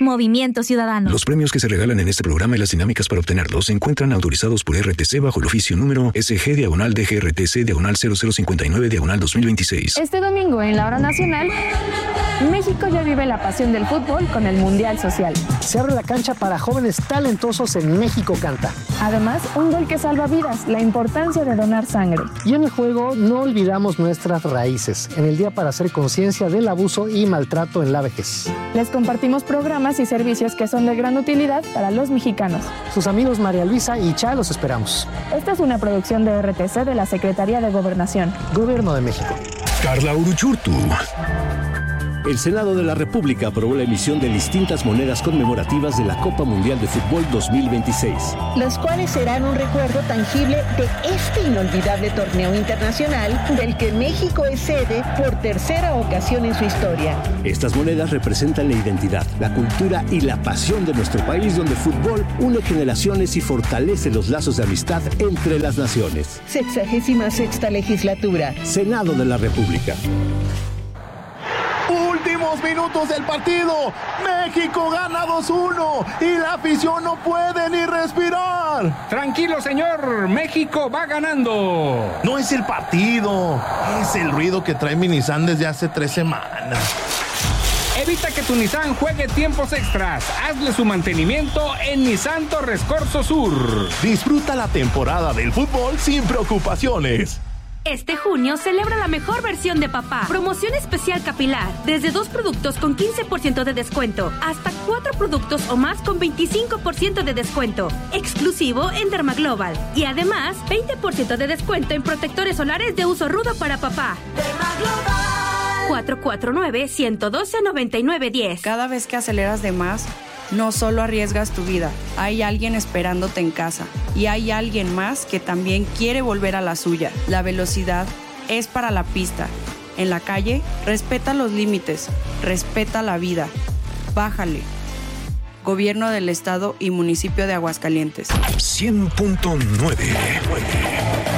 Movimiento Ciudadano. Los premios que se regalan en este programa y las dinámicas para obtenerlos se encuentran autorizados por RTC bajo el oficio número SG/DGRTC/0059/2026. Este domingo en la Hora Nacional, México ya vive la pasión del fútbol con el Mundial Social. Se abre la cancha para jóvenes talentosos en México Canta. Además, un gol que salva vidas, la importancia de donar sangre. Y en el juego no olvidamos nuestras raíces, en el día para hacer conciencia del abuso y maltrato en la vejez. Les compartimos programas y servicios que son de gran utilidad para los mexicanos. Sus amigos María Luisa y Cha los esperamos. Esta es una producción de RTC de la Secretaría de Gobernación. Gobierno de México. Carla Uruchurtu. El Senado de la República aprobó la emisión de distintas monedas conmemorativas de la Copa Mundial de Fútbol 2026. Los cuales serán un recuerdo tangible de este inolvidable torneo internacional del que México es sede por tercera ocasión en su historia. Estas monedas representan la identidad, la cultura y la pasión de nuestro país, donde el fútbol une generaciones y fortalece los lazos de amistad entre las naciones. 66ª legislatura. Senado de la República. Últimos minutos del partido. México gana 2-1 y la afición no puede ni respirar. Tranquilo, señor. México va ganando. No es el partido, es el ruido que trae mi Nissan desde hace 3 semanas. Evita que tu Nissan juegue tiempos extras. Hazle su mantenimiento en Nissan Torres Corso Sur. Disfruta la temporada del fútbol sin preocupaciones. Este junio celebra la mejor versión de papá. Promoción especial capilar. Desde 2 productos con 15% de descuento hasta 4 productos o más con 25% de descuento. Exclusivo en Dermaglobal. Y además, 20% de descuento en protectores solares de uso rudo para papá. Dermaglobal. 449-112-9910. Cada vez que aceleras de más, no solo arriesgas tu vida, hay alguien esperándote en casa y hay alguien más que también quiere volver a la suya. La velocidad es para la pista. En la calle, respeta los límites, respeta la vida. Bájale. Gobierno del Estado y Municipio de Aguascalientes. 100.9